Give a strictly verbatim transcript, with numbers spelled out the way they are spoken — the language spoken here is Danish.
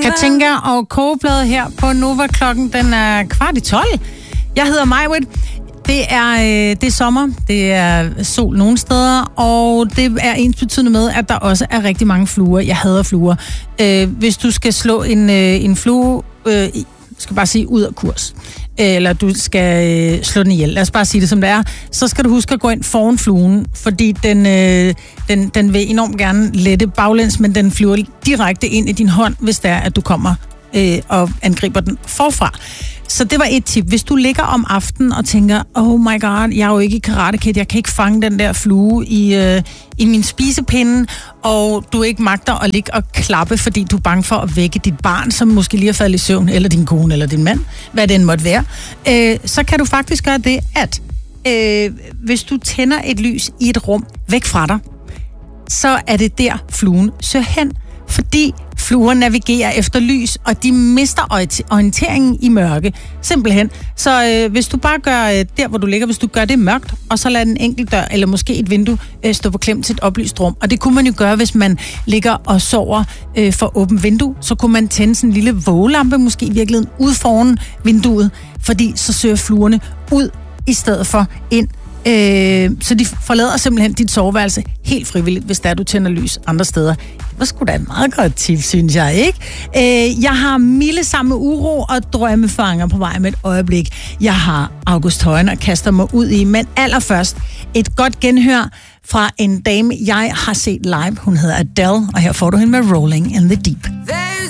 Katinka og Kogeblad her på Nova. Klokken den er kvart i tolv. Jeg hedder Majwit. Det er, øh, det er sommer, det er sol nogle steder, og det er ensbetydende med, at der også er rigtig mange fluer. Jeg hader fluer. Øh, hvis du skal slå en, øh, en flue, øh, skal bare sige ud af kurs, eller du skal øh, slå den ihjel, lad os bare sige det som det er, så skal du huske at gå ind foran fluen, fordi den, øh, den, den vil enormt gerne lette baglæns, men den flyver direkte ind i din hånd, hvis det er, at du kommer øh, og angriber den forfra. Så det var et tip. Hvis du ligger om aftenen og tænker, oh my god, jeg er jo ikke i Karate Kid, jeg kan ikke fange den der flue i, øh, i min spisepinde, og du ikke magter at ligge og klappe, fordi du er bange for at vække dit barn, som måske lige er faldet i søvn, eller din kone, eller din mand, hvad det end måtte være, øh, så kan du faktisk gøre det, at øh, hvis du tænder et lys i et rum væk fra dig, så er det der, fluen søger hen. Fordi fluer navigerer efter lys, og de mister orienteringen i mørke. Simpelthen. Så øh, hvis du bare gør øh, der, hvor du ligger, hvis du gør det mørkt, og så lader en enkelt dør, eller måske et vindue, øh, stå på klem til et oplyst rum. Og det kunne man jo gøre, hvis man ligger og sover øh, for åbent vindue. Så kunne man tænde sådan en lille vågelampe, måske i virkeligheden, ud foran vinduet. Fordi så søger fluerne ud, i stedet for ind. Øh, så de forlader simpelthen dit soveværelse helt frivilligt, hvis der du tænder lys andre steder. Det var sgu da et meget godt tip, synes jeg, ikke? Øh, jeg har Mille sammen med uro og drømmefanger på vej med et øjeblik. Jeg har August Højen og kaster mig ud i, men allerførst et godt genhør fra en dame, jeg har set live. Hun hedder Adele, og her får du hende med Rolling in the Deep.